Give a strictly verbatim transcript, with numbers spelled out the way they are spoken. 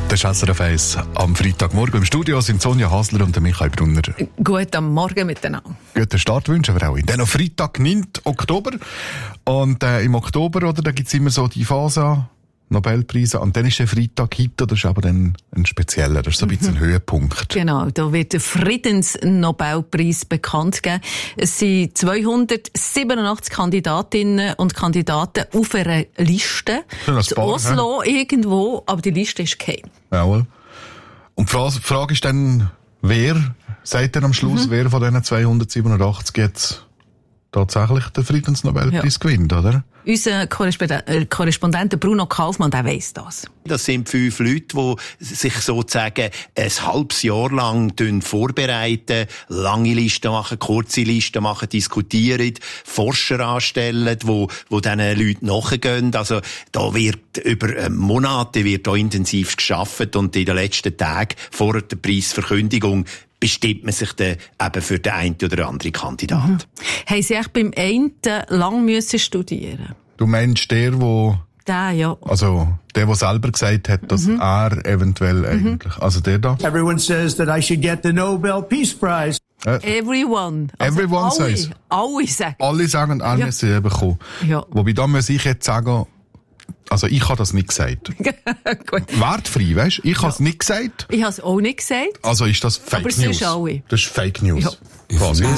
Das ist S R F eins am Freitagmorgen. Im Studio sind Sonja Hasler und Michael Brunner. Guten Morgen miteinander. Guten Start wünschen wir auch. Dann noch Freitag, neunten Oktober. Und äh, im Oktober, oder, da gibt's immer so die Phase, Nobelpreise. Und dann ist der Freitag heute, das ist aber dann ein spezieller, das ist so ein bisschen ein Höhepunkt. Genau, da wird der Friedensnobelpreis bekannt gegeben. Es sind zweihundertsiebenundachtzig Kandidatinnen und Kandidaten auf einer Liste. In Oslo he? irgendwo, aber die Liste ist geheim. Jawohl. Und die Frage ist dann, wer sagt dann am Schluss, mhm. wer von diesen zweihundertsiebenundachtzig jetzt tatsächlich den Friedensnobelpreis ja. gewinnt, oder? Unser Korrespondent, äh, Korrespondent Bruno Kaufmann, der weiss das. Das sind fünf Leute, die sich sozusagen ein halbes Jahr lang vorbereiten, lange Listen machen, kurze Listen machen, diskutieren, Forscher anstellen, die, die diesen Leuten nachgehen. Also, da wird über Monate wird da intensiv gearbeitet und in den letzten Tagen vor der Preisverkündigung bestimmt man sich dann eben für den einen oder anderen Kandidat. Mhm. Haben Sie echt beim einen lang müssen studieren? Du meinst der, wo... Der, ja. Also, der, der selber gesagt hat, dass mhm. er eventuell mhm. eigentlich... Also der da. Everyone says that I should get the Nobel Peace Prize. Äh, Everyone. Also everyone alle, says. Alle sagen. Alle sagen, alle ja. sie bekommen. Ja. Wobei, da muss ich jetzt sagen... Also ich habe das nicht gesagt. Wertfrei, weißt du? Ich habe es ja. nicht gesagt. Ich habe es auch nicht gesagt. Also ist das Fake Aber News. Aber alle. Das ist Fake News. Ja. Quasi.